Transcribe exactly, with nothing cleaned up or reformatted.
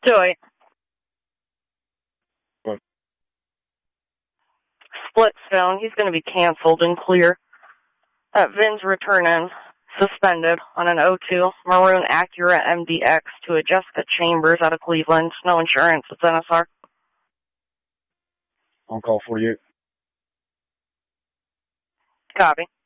Joey. What? Splitstone. He's going to be canceled and clear. That Vin's returning. Suspended on an oh two Maroon Acura M D X to a Jessica Chambers out of Cleveland. No insurance. It's N S R. On call forty-eight. Copy.